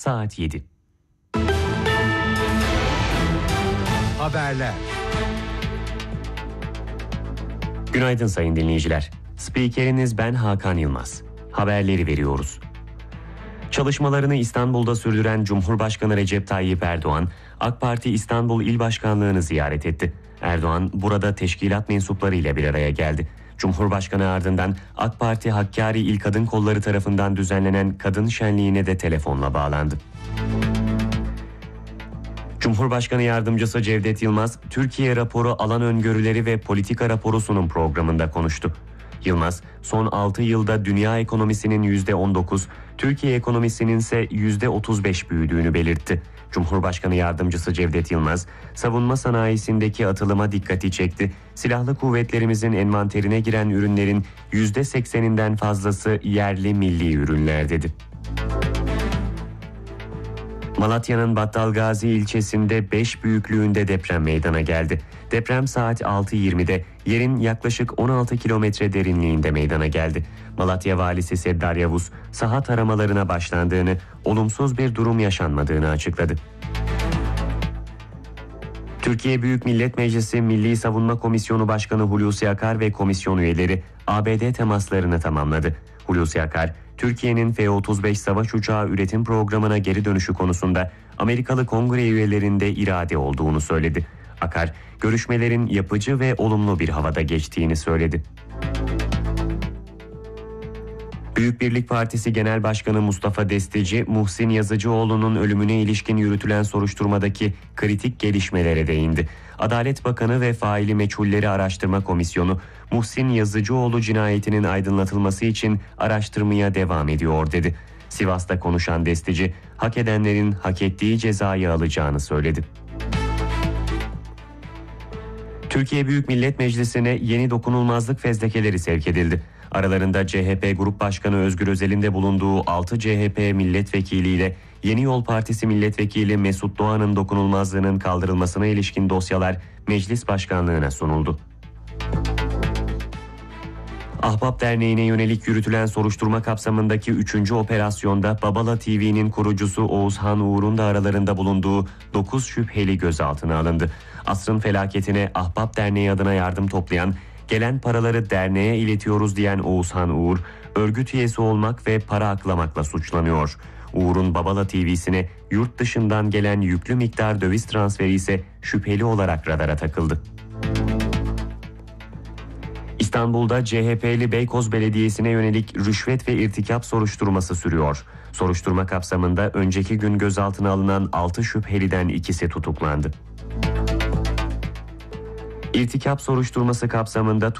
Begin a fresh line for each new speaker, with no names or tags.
saat 7.
Haberler.
Günaydın sayın dinleyiciler. Spikeriniz ben Hakan Yılmaz. Haberleri veriyoruz. Çalışmalarını İstanbul'da sürdüren Cumhurbaşkanı Recep Tayyip Erdoğan, AK Parti İstanbul İl Başkanlığı'nı ziyaret etti. Erdoğan burada teşkilat mensuplarıyla bir araya geldi. Cumhurbaşkanı ardından AK Parti Hakkari İl Kadın Kolları tarafından düzenlenen kadın şenliğine de telefonla bağlandı. Cumhurbaşkanı Yardımcısı Cevdet Yılmaz, Türkiye raporu alan öngörüleri ve politika raporu sunum programında konuştu. Yılmaz, son 6 yılda dünya ekonomisinin %19, Türkiye ekonomisinin ise %35 büyüdüğünü belirtti. Cumhurbaşkanı Yardımcısı Cevdet Yılmaz, savunma sanayisindeki atılıma dikkati çekti. Silahlı kuvvetlerimizin envanterine giren ürünlerin %80'inden fazlası yerli milli ürünler dedi. Malatya'nın Battalgazi ilçesinde 5 büyüklüğünde deprem meydana geldi. Deprem saat 6.20'de yerin yaklaşık 16 kilometre derinliğinde meydana geldi. Malatya Valisi Seddar Yavuz, saha taramalarına başlandığını, olumsuz bir durum yaşanmadığını açıkladı. Türkiye Büyük Millet Meclisi Milli Savunma Komisyonu Başkanı Hulusi Akar ve komisyon üyeleri ABD temaslarını tamamladı. Hulusi Akar, Türkiye'nin F-35 savaş uçağı üretim programına geri dönüşü konusunda Amerikalı Kongre üyelerinde irade olduğunu söyledi. Akar, görüşmelerin yapıcı ve olumlu bir havada geçtiğini söyledi. Büyük Birlik Partisi Genel Başkanı Mustafa Destici, Muhsin Yazıcıoğlu'nun ölümüne ilişkin yürütülen soruşturmadaki kritik gelişmelere değindi. Adalet Bakanı ve Faili Meçhulleri Araştırma Komisyonu, Muhsin Yazıcıoğlu cinayetinin aydınlatılması için araştırmaya devam ediyor dedi. Sivas'ta konuşan Destici, hak edenlerin hak ettiği cezayı alacağını söyledi. Türkiye Büyük Millet Meclisi'ne yeni dokunulmazlık fezlekeleri sevk edildi. Aralarında CHP Grup Başkanı Özgür Özel'in de bulunduğu 6 CHP milletvekiliyle Yeni Yol Partisi Milletvekili Mesut Doğan'ın dokunulmazlığının kaldırılmasına ilişkin dosyalar Meclis Başkanlığı'na sunuldu. Ahbap Derneği'ne yönelik yürütülen soruşturma kapsamındaki 3. operasyonda Babala TV'nin kurucusu Oğuzhan Uğur'un da aralarında bulunduğu 9 şüpheli gözaltına alındı. Asrın felaketine Ahbap Derneği adına yardım toplayan, gelen paraları derneğe iletiyoruz diyen Oğuzhan Uğur, örgüt üyesi olmak ve para aklamakla suçlanıyor. Uğur'un Babala TV'sine yurt dışından gelen yüklü miktar döviz transferi ise şüpheli olarak radara takıldı. İstanbul'da CHP'li Beykoz Belediyesi'ne yönelik rüşvet ve irtikap soruşturması sürüyor. Soruşturma kapsamında önceki gün gözaltına alınan 6 şüpheliden ikisi tutuklandı. İrtikap soruşturması kapsamında